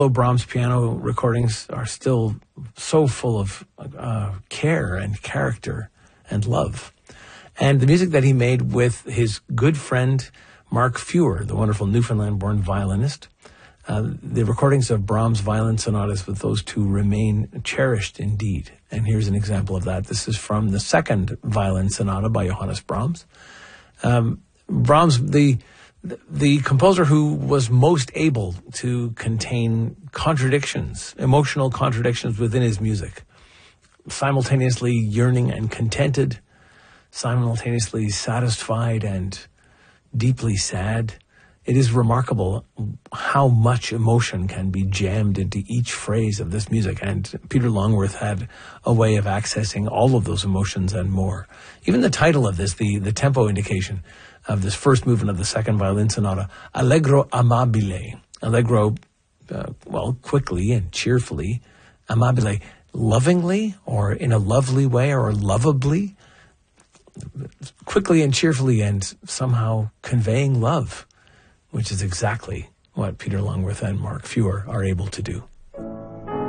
Brahms piano recordings are still so full of care and character and love. And the music that he made with his good friend Mark Feuer, the wonderful Newfoundland-born violinist, the recordings of Brahms' violin sonatas with those two remain cherished indeed. And here's an example of that. This is from the second violin sonata by Johannes Brahms. Brahms, the composer who was most able to contain contradictions, emotional contradictions within his music, simultaneously yearning and contented, simultaneously satisfied and deeply sad. It is remarkable how much emotion can be jammed into each phrase of this music, and Peter Longworth had a way of accessing all of those emotions and more. Even the title of this, the tempo indication of this first movement of the second violin sonata, Allegro amabile. Allegro, quickly and cheerfully. Amabile, lovingly, or in a lovely way, or lovably. Quickly and cheerfully, and somehow conveying love, which is exactly what Peter Longworth and Mark Feuer are able to do.